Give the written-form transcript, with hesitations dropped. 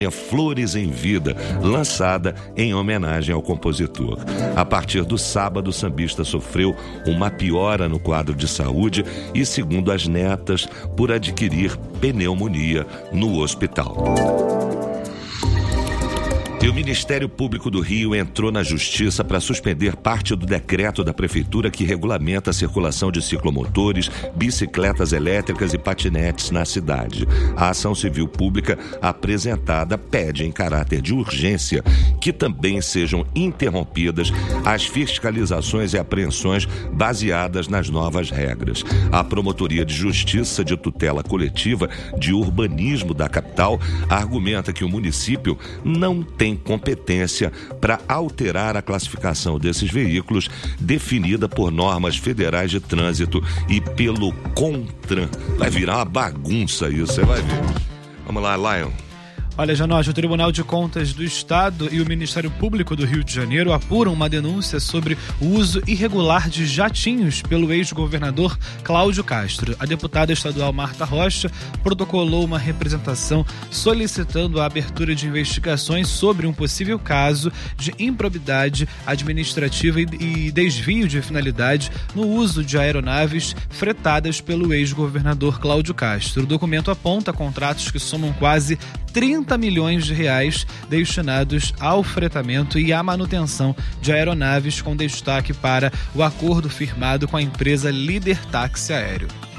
Flores em Vida, lançada em homenagem ao compositor. A partir do sábado, o sambista sofreu uma piora no quadro de saúde e, segundo as netas, por adquirir pneumonia no hospital. E o Ministério Público do Rio entrou na Justiça para suspender parte do decreto da Prefeitura que regulamenta a circulação de ciclomotores, bicicletas elétricas e patinetes na cidade. A ação civil pública apresentada pede, em caráter de urgência, que também sejam interrompidas as fiscalizações e apreensões baseadas nas novas regras. A Promotoria de Justiça de Tutela Coletiva de Urbanismo da capital argumenta que o município não tem competência para alterar a classificação desses veículos definida por normas federais de trânsito e pelo CONTRAN. Vai virar uma bagunça isso, você vai ver. Vamos lá, Lion. Olha, Janosch, o Tribunal de Contas do Estado e o Ministério Público do Rio de Janeiro apuram uma denúncia sobre o uso irregular de jatinhos pelo ex-governador Cláudio Castro. A deputada estadual Marta Rocha protocolou uma representação solicitando a abertura de investigações sobre um possível caso de improbidade administrativa e desvio de finalidade no uso de aeronaves fretadas pelo ex-governador Cláudio Castro. O documento aponta contratos que somam quase 30 milhões de reais destinados ao fretamento e à manutenção de aeronaves, com destaque para o acordo firmado com a empresa Líder Táxi Aéreo.